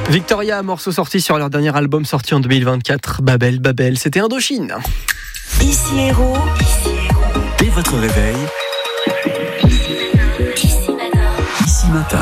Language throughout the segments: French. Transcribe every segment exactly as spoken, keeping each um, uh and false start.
Victoria, morceau sorti sur leur dernier album sorti en deux mille vingt-quatre. Babel, Babel, c'était Indochine. Ici Héros. Dès votre réveil. Ici Matin. Ici Matin.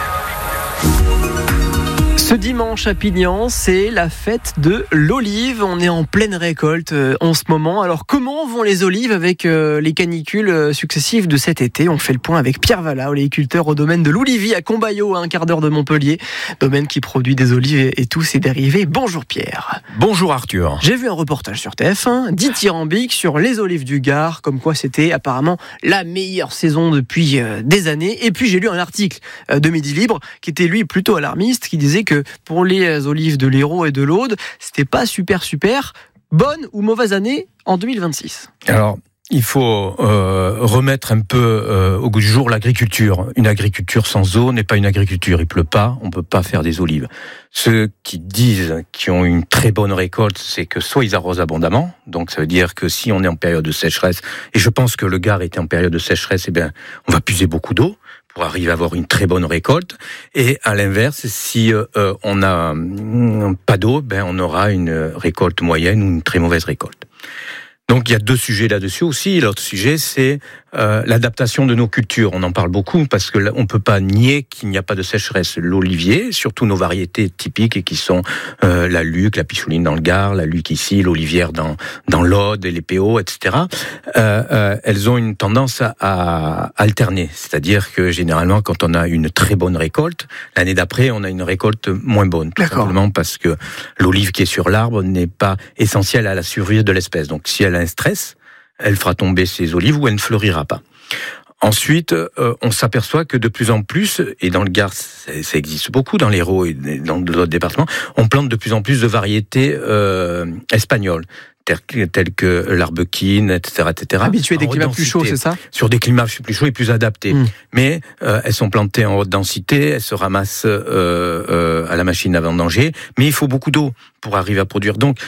Ce dimanche à Pignan, c'est la fête de l'olive. On est en pleine récolte euh, en ce moment. Alors comment vont les olives avec euh, les canicules euh, successives de cet été? On fait le point avec Pierre Vallat, oléiculteur au domaine de l'Oulivie à Combaillot, à un quart d'heure de Montpellier. Domaine qui produit des olives et, et tous ses dérivés. Bonjour Pierre. Bonjour Arthur. J'ai vu un reportage sur T F un dithyrambique sur les olives du Gard, comme quoi c'était apparemment la meilleure saison depuis euh, des années. Et puis j'ai lu un article euh, de Midi Libre qui était lui plutôt alarmiste, qui disait que pour les olives de l'Hérault et de l'Aude, c'était pas super super. Bonne ou mauvaise année en deux mille vingt-six? Alors, il faut euh, remettre un peu euh, au goût du jour l'agriculture. Une agriculture sans eau n'est pas une agriculture. Il pleut pas, on peut pas faire des olives. Ceux qui disent qu'ils ont une très bonne récolte, c'est que soit ils arrosent abondamment, donc ça veut dire que si on est en période de sécheresse, et je pense que le Gard était en période de sécheresse, eh bien, on va puiser beaucoup d'eau pour arriver à avoir une très bonne récolte. Et à l'inverse, si euh, on n'a euh, pas d'eau, ben on aura une récolte moyenne ou une très mauvaise récolte. Donc il y a deux sujets là-dessus aussi. L'autre sujet, c'est euh, l'adaptation de nos cultures. On en parle beaucoup parce que là, on peut pas nier qu'il n'y a pas de sécheresse. L'olivier, surtout nos variétés typiques qui sont euh, la Luc, la Pichouline dans le Gard, la Luc ici, l'Olivière dans dans l'Aude et les P O, et cetera. Euh, euh, elles ont une tendance à, à alterner, c'est-à-dire que généralement, quand on a une très bonne récolte, l'année d'après, on a une récolte moins bonne, tout D'accord. simplement parce que l'olive qui est sur l'arbre n'est pas essentielle à la survie de l'espèce. Donc, si elle a un stress, elle fera tomber ses olives ou elle ne fleurira pas. Ensuite, euh, on s'aperçoit que de plus en plus, et dans le Gard, ça, ça existe beaucoup, dans l'Hérault et dans d'autres départements, on plante de plus en plus de variétés euh, espagnoles, telles que l'arbequine, et cetera, et cetera. Habitué des climats plus chauds, c'est ça? Sur des climats plus chauds et plus adaptés. Mmh. Mais euh, elles sont plantées en haute densité, elles se ramassent euh, euh, à la machine à vendanger, mais il faut beaucoup d'eau pour arriver à produire. Donc,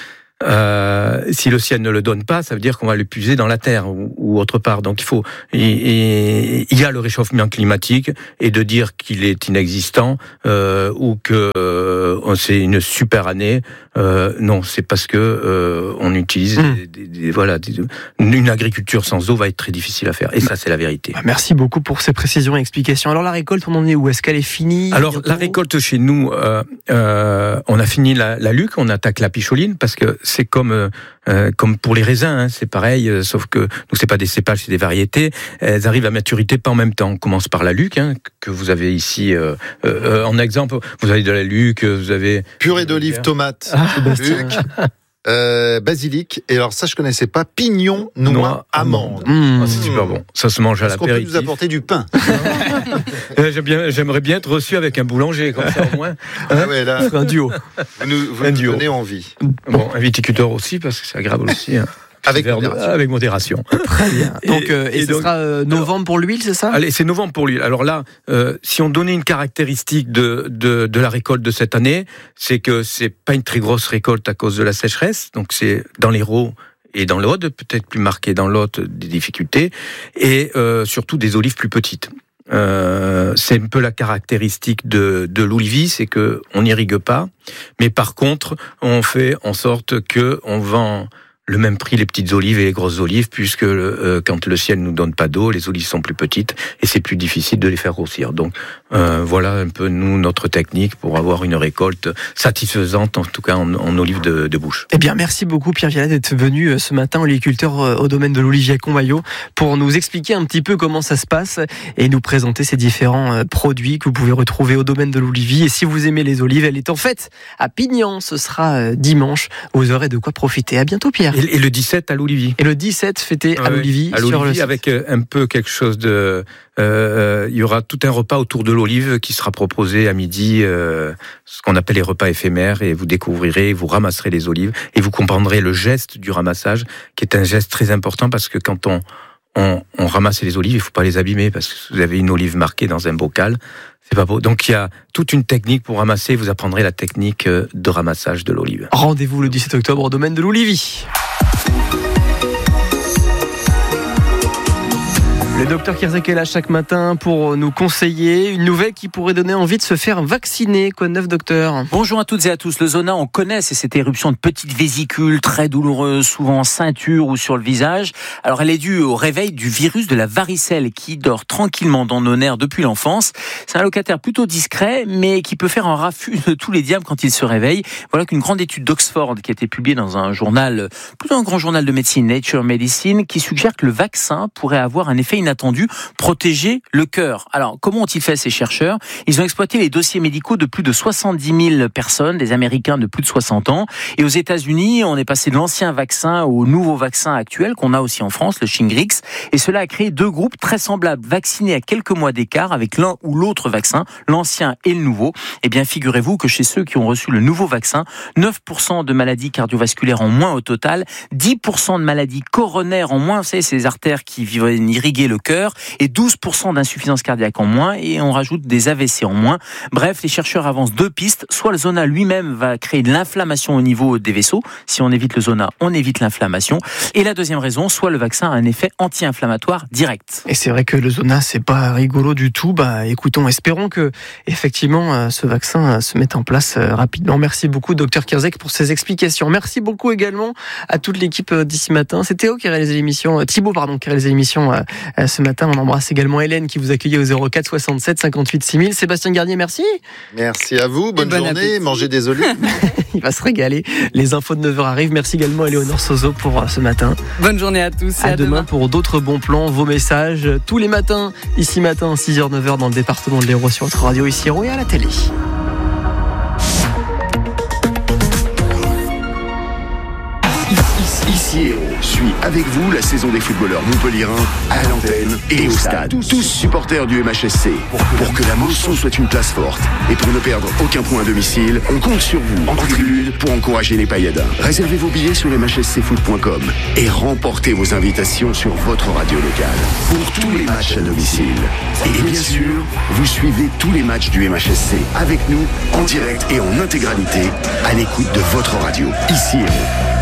Euh, si le ciel ne le donne pas, ça veut dire qu'on va l'épuiser dans la terre ou, ou autre part. Donc il faut, il, il y a le réchauffement climatique, et de dire qu'il est inexistant euh, ou que euh, c'est une super année, euh, non, c'est parce que euh, on utilise mmh. des, des, des, voilà des, une agriculture sans eau va être très difficile à faire. Et ça, c'est la vérité. Merci beaucoup pour ces précisions et explications. Alors la récolte, on en est où? Est-ce qu'elle est finie? Alors bientôt? La récolte chez nous, euh, euh, on a fini la, la Luc, on attaque la Picholine parce que c'est comme euh, comme pour les raisins, hein, c'est pareil, euh, sauf que nous c'est pas des cépages, c'est des variétés. Elles arrivent à maturité pas en même temps. On commence par la Luc, hein, que vous avez ici euh, euh, en exemple. Vous avez de la Luc, vous avez purée d'olive, tomate, ah, Luc. Euh, basilic, et alors ça je connaissais pas, pignon, noix, noix amande. Mmh. Oh, c'est super bon. Ça se mange à Est-ce l'apéritif. qu'on peut nous apporter du pain? J'aime bien, j'aimerais bien être reçu avec un boulanger, comme ça au moins. Ah ouais, là, un duo. Vous nous, vous un nous duo. donnez envie. Bon, un viticulteur aussi, parce que c'est agréable aussi. Hein. Avec modération. De, avec modération. Très bien. Donc, et, euh, et, et ce donc, sera euh, novembre alors, pour l'huile, c'est ça? Allez, c'est novembre pour l'huile. Alors là, euh, si on donnait une caractéristique de, de, de la récolte de cette année, c'est que c'est pas une très grosse récolte à cause de la sécheresse. Donc c'est dans l'Hérault et dans l'Aude, peut-être plus marqué dans l'Aude, des difficultés, et euh, surtout des olives plus petites. Euh, c'est un peu la caractéristique de, de l'Oulivie, c'est que on n'irrigue pas, mais par contre, on fait en sorte que on vend le même prix les petites olives et les grosses olives, puisque euh, quand le ciel nous donne pas d'eau, les olives sont plus petites et c'est plus difficile de les faire grossir. Donc euh, voilà un peu nous notre technique pour avoir une récolte satisfaisante, en tout cas en, en olives de, de bouche. Eh bien merci beaucoup Pierre Vallat d'être venu ce matin, oléiculteur au domaine de l'Olivier à Combaillot, pour nous expliquer un petit peu comment ça se passe et nous présenter ces différents produits que vous pouvez retrouver au domaine de l'Olivier. Et si vous aimez les olives, elle est en fête à Pignan, ce sera dimanche. Vous aurez de quoi profiter. À bientôt Pierre. Et le dix-sept à l'Olivier. Et le dix-sept fêté à ouais, l'Olivier. À l'Olivier avec un peu quelque chose de... Euh, il y aura tout un repas autour de l'olive qui sera proposé à midi, euh, ce qu'on appelle les repas éphémères, et vous découvrirez, vous ramasserez les olives et vous comprendrez le geste du ramassage qui est un geste très important, parce que quand on, on, on ramasse les olives, il ne faut pas les abîmer, parce que si vous avez une olive marquée dans un bocal, c'est pas beau. Donc il y a toute une technique pour ramasser, vous apprendrez la technique de ramassage de l'olive. Rendez-vous le dix-sept octobre au domaine de l'Olivier. Le docteur Kierzek est là chaque matin pour nous conseiller une nouvelle qui pourrait donner envie de se faire vacciner. Quoi de neuf, docteur? Bonjour à toutes et à tous. Le zona, on connaît, c'est cette éruption de petites vésicules très douloureuses, souvent en ceinture ou sur le visage. Alors elle est due au réveil du virus de la varicelle qui dort tranquillement dans nos nerfs depuis l'enfance. C'est un locataire plutôt discret, mais qui peut faire un raffut de tous les diables quand il se réveille. Voilà qu'une grande étude d'Oxford qui a été publiée dans un journal, plutôt un grand journal de médecine, Nature Medicine, qui suggère que le vaccin pourrait avoir un effet inattendu. Attendu, protéger le cœur. Alors, comment ont-ils fait ces chercheurs? Ils ont exploité les dossiers médicaux de plus de soixante-dix mille personnes, des Américains de plus de soixante ans. Et aux États-Unis, on est passé de l'ancien vaccin au nouveau vaccin actuel qu'on a aussi en France, le Shingrix. Et cela a créé deux groupes très semblables, vaccinés à quelques mois d'écart avec l'un ou l'autre vaccin, l'ancien et le nouveau. Eh bien, figurez-vous que chez ceux qui ont reçu le nouveau vaccin, neuf pour cent de maladies cardiovasculaires en moins au total, dix pour cent de maladies coronaires en moins, vous savez, c'est les artères qui viennent irriguer le cœur, et douze pour cent d'insuffisance cardiaque en moins, et on rajoute des A V C en moins. Bref, les chercheurs avancent deux pistes. Soit le zona lui-même va créer de l'inflammation au niveau des vaisseaux. Si on évite le zona, on évite l'inflammation. Et la deuxième raison, soit le vaccin a un effet anti-inflammatoire direct. Et c'est vrai que le zona, c'est pas rigolo du tout. Bah, écoutons, espérons que effectivement ce vaccin se mette en place rapidement. Merci beaucoup, docteur Kierzek, pour ces explications. Merci beaucoup également à toute l'équipe d'ici matin. C'est Théo qui a réalisé l'émission, Thibaut, pardon, qui a réalisé l'émission ce matin. On embrasse également Hélène qui vous accueillait au zéro quatre soixante-sept cinquante-huit six mille. Sébastien Garnier, merci. Merci à vous, bonne bon journée, appétit. Mangez des olives. Il va se régaler. Les infos de neuf heures arrivent. Merci également à Léonore Sozo pour ce matin. Bonne journée à tous. Et à, à demain, demain pour d'autres bons plans, vos messages tous les matins, ici matin, six heures neuf heures dans le département de l'Hérault sur votre radio ici Hérault et à la télé. Ici Hérault suit avec vous la saison des footballeurs montpelliérains à l'antenne et au stade. Tous supporters du M H S C. Pour que la Mosson soit une place forte et pour ne perdre aucun point à domicile, on compte sur vous en tribune pour encourager les Payadins. Réservez vos billets sur m h s c foot point com et remportez vos invitations sur votre radio locale pour tous les matchs à domicile. Et bien sûr, vous suivez tous les matchs du M H S C avec nous en direct et en intégralité à l'écoute de votre radio. Ici Hérault.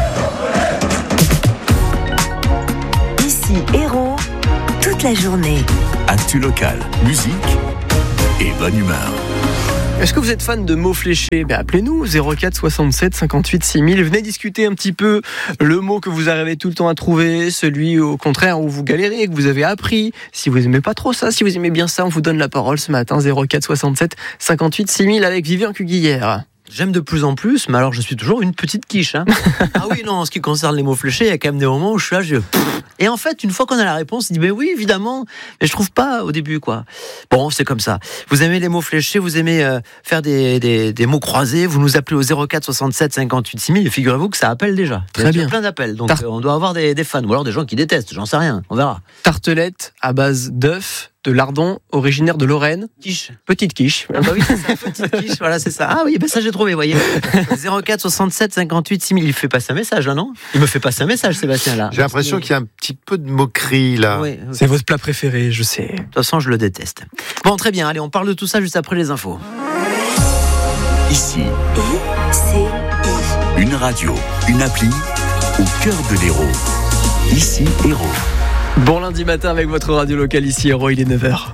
Hérault, toute la journée. Actu local, musique et bonne humeur. Est-ce que vous êtes fan de mots fléchés? Ben appelez-nous zéro quatre soixante-sept cinquante-huit six mille. Venez discuter un petit peu le mot que vous arrivez tout le temps à trouver, celui au contraire où vous galérez, que vous avez appris. Si vous aimez pas trop ça, si vous aimez bien ça, on vous donne la parole ce matin. zéro quatre soixante-sept cinquante-huit six mille avec Vivien Cuguillère. J'aime de plus en plus, mais alors je suis toujours une petite quiche. Hein. Ah oui, non, en ce qui concerne les mots fléchés, il y a quand même des moments où je suis là, je... Et en fait, une fois qu'on a la réponse, on dit, mais oui, évidemment, mais je trouve pas au début, quoi. Bon, c'est comme ça. Vous aimez les mots fléchés, vous aimez euh, faire des, des, des mots croisés, vous nous appelez au zéro quatre soixante-sept cinquante-huit six mille, et figurez-vous que ça appelle déjà. Très il y a bien. plein d'appels, donc Tar- euh, on doit avoir des, des fans, ou alors des gens qui détestent, j'en sais rien, on verra. Tartelette à base d'œufs, de lardons, originaire de Lorraine. Quiche. Petite quiche. Ah bah oui, c'est ça, petite quiche, voilà, c'est ça. Ah oui, bah ça j'ai trouvé, voyez. zéro quatre soixante-sept cinquante-huit six mille, il fait passer un message là, non? Il me fait passer un message, Sébastien, là. J'ai l'impression qu'il y a un petit peu de moquerie là. Oui, C'est votre plat préféré, je sais. de toute façon, je le déteste. Bon, très bien, allez, on parle de tout ça juste après les infos. Ici, I, C, I. une radio, une appli au cœur de l'Hérault. Ici Hérault. Bon lundi matin avec votre radio locale ici Hérault, il est neuf heures.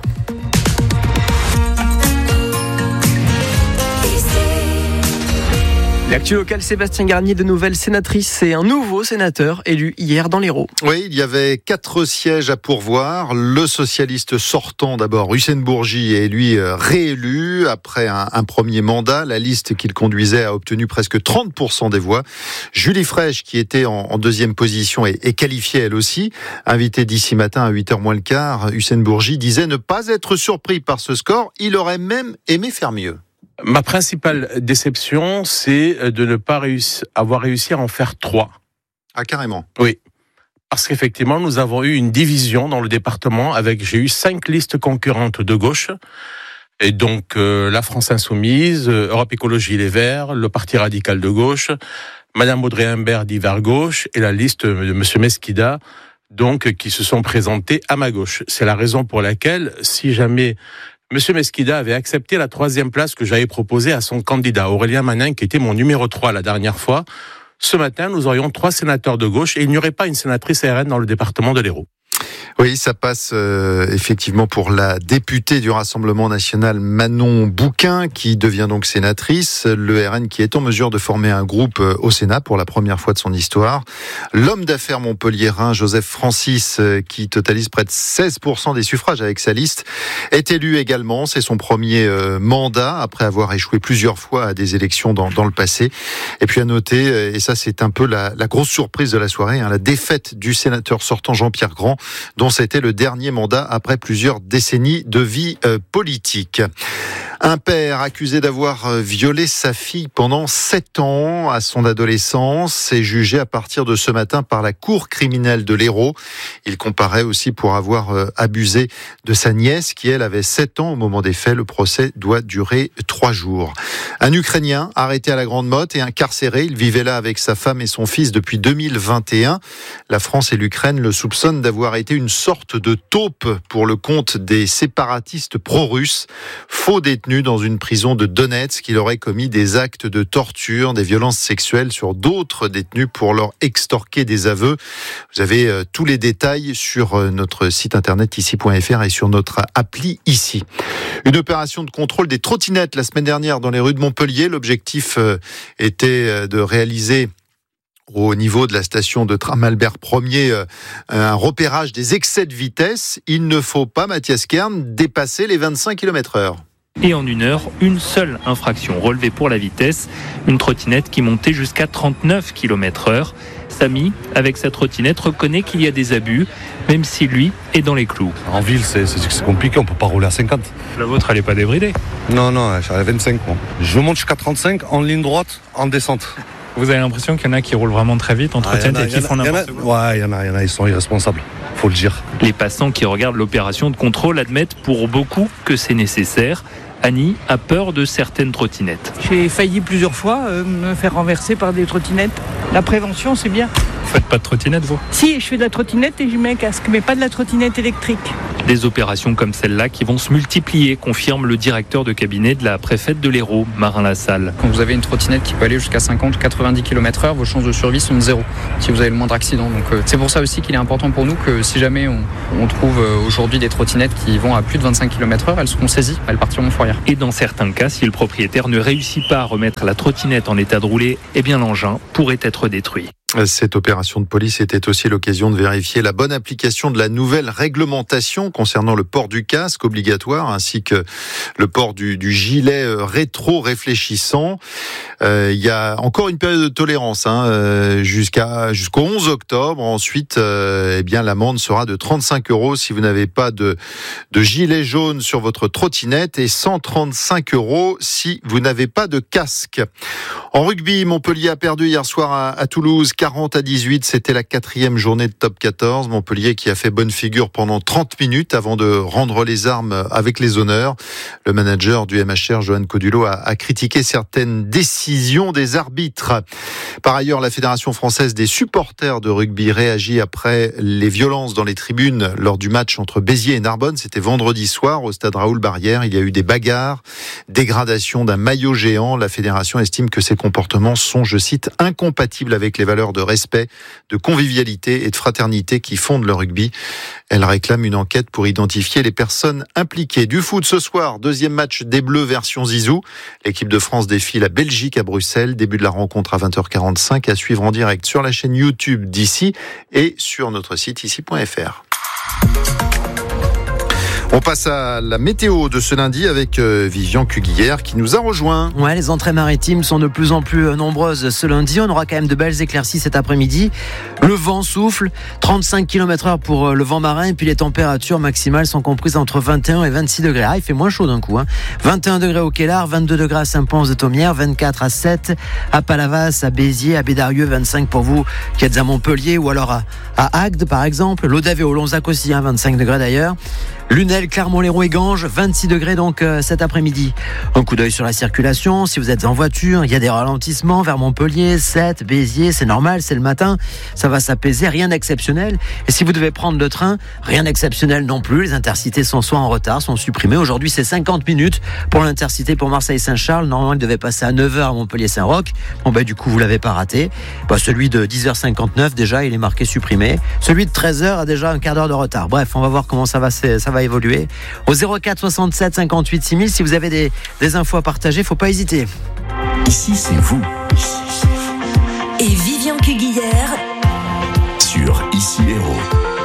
L'actu locale, Sébastien Garnier, de nouvelles sénatrices et un nouveau sénateur élu hier dans l'Hérault. Oui, il y avait quatre sièges à pourvoir. Le socialiste sortant d'abord, Hussein Bourgi, est lui réélu après un, un premier mandat. La liste qu'il conduisait a obtenu presque trente pour cent des voix. Julie Fraîche, qui était en, en deuxième position, est, est qualifiée elle aussi. Invitée d'ici matin à huit heures moins le quart, Hussein Bourgi disait ne pas être surpris par ce score. Il aurait même aimé faire mieux. Ma principale déception, c'est de ne pas réussir, avoir réussi à en faire trois. Ah, carrément. Oui. Parce qu'effectivement, nous avons eu une division dans le département avec, j'ai eu cinq listes concurrentes de gauche. Et donc, euh, la France Insoumise, euh, Europe Écologie Les Verts, le Parti Radical de gauche, Madame Audrey-Imbert dit vers gauche, et la liste de Monsieur Mesquida, donc, qui se sont présentés à ma gauche. C'est la raison pour laquelle, si jamais Monsieur Mesquida avait accepté la troisième place que j'avais proposée à son candidat, Aurélien Manin, qui était mon numéro trois la dernière fois, ce matin, nous aurions trois sénateurs de gauche et il n'y aurait pas une sénatrice R N dans le département de l'Hérault. Oui, ça passe euh, effectivement pour la députée du Rassemblement national Manon Bouquin, qui devient donc sénatrice. Le R N qui est en mesure de former un groupe au Sénat pour la première fois de son histoire. L'homme d'affaires montpelliérain Joseph Francis, qui totalise près de seize pour cent des suffrages avec sa liste, est élu également. C'est son premier euh, mandat après avoir échoué plusieurs fois à des élections dans, dans le passé. Et puis à noter, et ça c'est un peu la, la grosse surprise de la soirée, hein, la défaite du sénateur sortant Jean-Pierre Grand, dont c'était le dernier mandat après plusieurs décennies de vie euh, politique. Un père accusé d'avoir violé sa fille pendant sept ans à son adolescence est jugé à partir de ce matin par la cour criminelle de l'Hérault. Il comparaît aussi pour avoir abusé de sa nièce qui, elle, avait sept ans au moment des faits. Le procès doit durer trois jours. Un Ukrainien arrêté à la Grande Motte et incarcéré. Il vivait là avec sa femme et son fils depuis deux mille vingt et un. La France et l'Ukraine le soupçonnent d'avoir été une sorte de taupe pour le compte des séparatistes pro-russes. Faux détenus dans une prison de Donetsk. Il aurait commis des actes de torture, des violences sexuelles sur d'autres détenus pour leur extorquer des aveux. Vous avez euh, tous les détails sur euh, notre site internet ici point f r et sur notre appli ici. Une opération de contrôle des trottinettes la semaine dernière dans les rues de Montpellier. L'objectif euh, était euh, de réaliser au niveau de la station de tram Albert Ier, un repérage des excès de vitesse. Il ne faut pas, Mathias Kern, dépasser les vingt-cinq kilomètres heure. Et en une heure, une seule infraction relevée pour la vitesse, une trottinette qui montait jusqu'à trente-neuf kilomètres heure. Samy, avec sa trottinette, reconnaît qu'il y a des abus, même si lui est dans les clous. En ville, c'est, c'est, c'est compliqué, on ne peut pas rouler à cinquante. La vôtre, elle n'est pas débridée? Non, non, je suis à vingt-cinq. Moi. Je monte jusqu'à trente-cinq en ligne droite, en descente. Vous avez l'impression qu'il y en a qui roulent vraiment très vite en trottinette ah, et qui font n'importe quoi? Ouais, il y en a, il y en a, ils sont irresponsables, faut le dire. Les passants qui regardent l'opération de contrôle admettent pour beaucoup que c'est nécessaire. Annie a peur de certaines trottinettes. J'ai failli plusieurs fois euh, me faire renverser par des trottinettes. La prévention, c'est bien. Vous faites pas de trottinette, vous? Si, je fais de la trottinette et je mets un casque, mais pas de la trottinette électrique. Des opérations comme celle-là qui vont se multiplier, confirme le directeur de cabinet de la préfète de l'Hérault, Marin Lassalle. Quand vous avez une trottinette qui peut aller jusqu'à cinquante à quatre-vingt-dix kilomètres heure, vos chances de survie sont de zéro si vous avez le moindre accident. Donc euh, c'est pour ça aussi qu'il est important pour nous que si jamais on, on trouve euh, aujourd'hui des trottinettes qui vont à plus de vingt-cinq kilomètres heure, elles seront saisies, elles partiront en fourrière. Et dans certains cas, si le propriétaire ne réussit pas à remettre la trottinette en état de rouler, eh bien l'engin pourrait être détruit. Cette opération de police était aussi l'occasion de vérifier la bonne application de la nouvelle réglementation concernant le port du casque obligatoire ainsi que le port du, du gilet rétro-réfléchissant. Euh, il y a encore une période de tolérance hein, euh, jusqu'à jusqu'au onze octobre. Ensuite, euh, eh bien l'amende sera de trente-cinq euros si vous n'avez pas de, de gilet jaune sur votre trottinette et cent trente-cinq euros si vous n'avez pas de casque. En rugby, Montpellier a perdu hier soir à, à Toulouse quarante à dix-huit, c'était la quatrième journée de top quatorze. Montpellier qui a fait bonne figure pendant trente minutes avant de rendre les armes avec les honneurs. Le manager du M H R, Johan Codulot, a, a critiqué certaines décisions des arbitres. Par ailleurs, la Fédération française des supporters de rugby réagit après les violences dans les tribunes lors du match entre Béziers et Narbonne. C'était vendredi soir au stade Raoul Barrière. Il y a eu des bagarres, dégradation d'un maillot géant. La Fédération estime que ces comportements sont, je cite, incompatibles avec les valeurs de respect, de convivialité et de fraternité qui fondent le rugby. Elle réclame une enquête pour identifier les personnes impliquées. Du foot ce soir, deuxième match des Bleus version Zizou. L'équipe de France défie la Belgique à Bruxelles. Début de la rencontre à vingt heures quarante-cinq, à suivre en direct sur la chaîne YouTube d'ici et sur notre site ici point f r. On passe à la météo de ce lundi avec Vivian Cuguière qui nous a rejoint. Ouais, les entrées maritimes sont de plus en plus nombreuses ce lundi. On aura quand même de belles éclaircies cet après-midi. Le vent souffle, trente-cinq kilomètres heure pour le vent marin. Et puis les températures maximales sont comprises entre vingt et un et vingt-six degrés. Ah, il fait moins chaud d'un coup. Hein. vingt et un degrés au Kellar, vingt-deux degrés à Saint-Pons-de-Thomières, vingt-quatre à Sète, à Palavas, à Béziers, à Bédarieux, vingt-cinq pour vous qui êtes à Montpellier ou alors à, à Agde par exemple. Lodève et Olonzac aussi, hein, vingt-cinq degrés d'ailleurs. Lunel exceptionnel. Clermont-Lérault et Ganges, vingt-six degrés donc euh, cet après-midi. Un coup d'œil sur la circulation. Si vous êtes en voiture, il y a des ralentissements vers Montpellier, Sète, Béziers. C'est normal, c'est le matin. Ça va s'apaiser, rien d'exceptionnel. Et si vous devez prendre le train, rien d'exceptionnel non plus. Les intercités sont soit en retard, sont supprimées. Aujourd'hui, c'est cinquante minutes pour l'intercité pour Marseille-Saint-Charles. Normalement, il devait passer à neuf heures à Montpellier-Saint-Roch. Bon, ben, du coup, vous l'avez pas raté. Bah, celui de dix heures cinquante-neuf, déjà, il est marqué supprimé. Celui de treize heures a déjà un quart d'heure de retard. Bref, on va voir comment ça va, ça va évoluer. Au zéro quatre soixante-sept cinquante-huit six mille, si vous avez des, des infos à partager, faut pas hésiter. Ici, c'est vous. Ici, c'est vous. Et Vivian Cuguillère sur Ici Héros.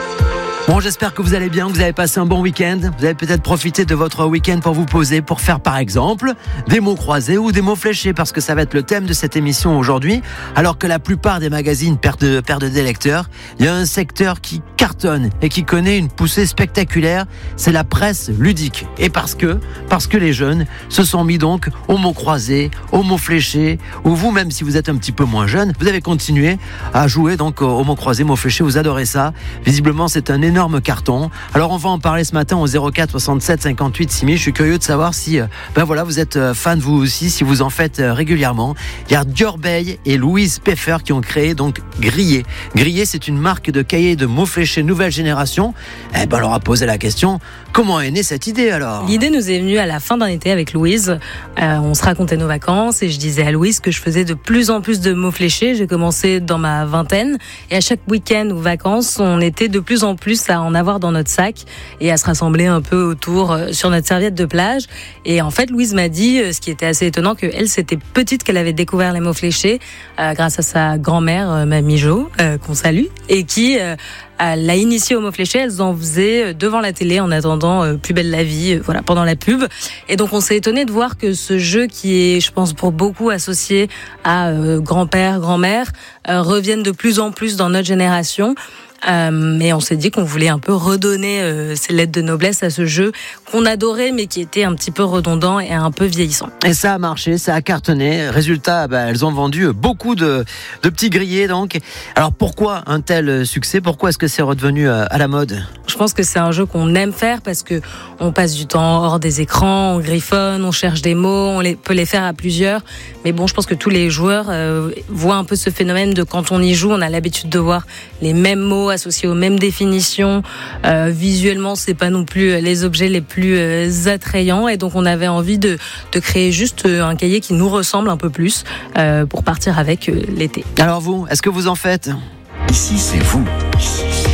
Bon, j'espère que vous allez bien, que vous avez passé un bon week-end. Vous avez peut-être profité de votre week-end pour vous poser, pour faire par exemple des mots croisés ou des mots fléchés, parce que ça va être le thème de cette émission aujourd'hui. Alors que la plupart des magazines perdent, perdent des lecteurs, il y a un secteur qui cartonne et qui connaît une poussée spectaculaire, c'est la presse ludique. Et parce que, parce que les jeunes se sont mis donc aux mots croisés, aux mots fléchés, ou vous, même si vous êtes un petit peu moins jeune, vous avez continué à jouer donc aux mots croisés, mots fléchés, vous adorez ça. Visiblement, c'est un énorme carton. Alors on va en parler ce matin au zéro quatre soixante-sept cinquante-huit six mille. Je suis curieux de savoir si ben voilà, vous êtes fan vous aussi, si vous en faites régulièrement. Il y a Dior Bay et Louise Peffer qui ont créé donc Grillé. Grillé, c'est une marque de cahiers de mots fléchés nouvelle génération. Eh ben on leur a posé la question, comment est née cette idée alors? L'idée nous est venue à la fin d'un été avec Louise. Euh, on se racontait nos vacances et je disais à Louise que je faisais de plus en plus de mots fléchés. J'ai commencé dans ma vingtaine et à chaque week-end ou vacances, on était de plus en plus à en avoir dans notre sac et à se rassembler un peu autour euh, sur notre serviette de plage. Et en fait, Louise m'a dit, euh, ce qui était assez étonnant, que elle, c'était petite qu'elle avait découvert les mots fléchés euh, grâce à sa grand-mère, euh, Mamie Jo, euh, qu'on salue, et qui euh, l'a initiée aux mots fléchés. Elles en faisaient devant la télé en attendant euh, Plus belle la vie, euh, voilà, pendant la pub. Et donc, on s'est étonné de voir que ce jeu qui est, je pense, pour beaucoup associé à euh, grand-père, grand-mère, euh, revienne de plus en plus dans notre génération. Euh, mais on s'est dit qu'on voulait un peu redonner euh, ces lettres de noblesse à ce jeu qu'on adorait mais qui était un petit peu redondant et un peu vieillissant. Et ça a marché, ça a cartonné. Résultat, bah, elles ont vendu beaucoup de, de petits grillés donc. Alors pourquoi un tel succès? Pourquoi est-ce que c'est redevenu à la mode? Je pense que c'est un jeu qu'on aime faire parce que on passe du temps hors des écrans, on griffonne, on cherche des mots, on les, peut les faire à plusieurs. Mais bon, je pense que tous les joueurs euh, voient un peu ce phénomène de quand on y joue, on a l'habitude de voir les mêmes mots associés aux mêmes définitions. Euh, visuellement, c'est pas non plus les objets les plus euh, attrayants, et donc on avait envie de, de créer juste un cahier qui nous ressemble un peu plus euh, pour partir avec euh, l'été. Alors vous, est-ce que vous en faites? Ici, c'est vous. Ici, c'est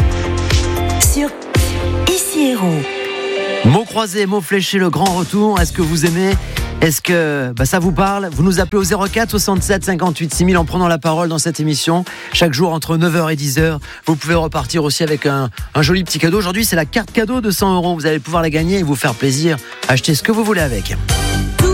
vous. Sur Ici Héros. Mots croisés, mots fléchés, le grand retour. Est-ce que vous aimez? Est-ce que bah, ça vous parle? Vous nous appelez au zéro quatre soixante-sept cinquante-huit six mille en prenant la parole dans cette émission. Chaque jour entre neuf heures et dix heures. Vous pouvez repartir aussi avec un, un joli petit cadeau. Aujourd'hui, c'est la carte cadeau de cent euros. Vous allez pouvoir la gagner et vous faire plaisir. Achetez ce que vous voulez avec.